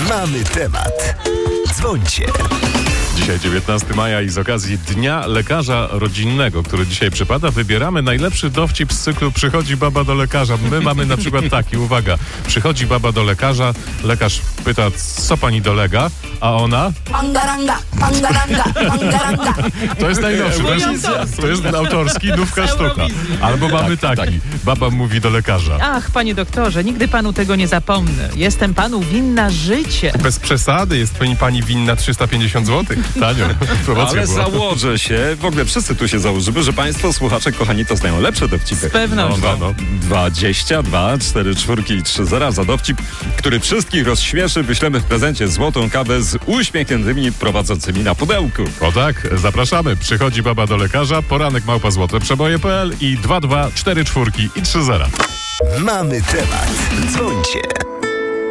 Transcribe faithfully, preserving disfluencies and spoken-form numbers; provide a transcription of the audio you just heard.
Mamy temat. Dzwońcie. Dzisiaj dziewiętnastego maja i z okazji Dnia Lekarza Rodzinnego, który dzisiaj przypada, wybieramy najlepszy dowcip z cyklu Przychodzi baba do lekarza. My mamy na przykład taki, uwaga, przychodzi baba do lekarza, lekarz pyta, co pani dolega, a ona... Angaranga, angaranga, angaranga. To jest najnowszy, to jest, to jest autorski, nówka sztuka. Albo mamy taki, baba mówi do lekarza. Ach, panie doktorze, nigdy panu tego nie zapomnę. Jestem panu winna życie. Bez przesady, jest pani, pani winna trzysta pięćdziesiąt złotych. Tanio, promocja Ale była. założę się, w ogóle wszyscy tu się założymy, że państwo, słuchacze, kochani, to znają lepsze dowcipy. Z pewnością. No, no. dwadzieścia dwa, cztery czwórki i trzy zera za dowcip, który wszystkich rozśmieszy. Wyślemy w prezencie złotą kawę z uśmiechniętymi prowadzącymi na pudełku. O tak, zapraszamy. Przychodzi baba do lekarza, poranek małpa złote przeboje kropka pe el i dwa dwa cztery czwórki i trzy zera. Mamy temat. Dzwońcie.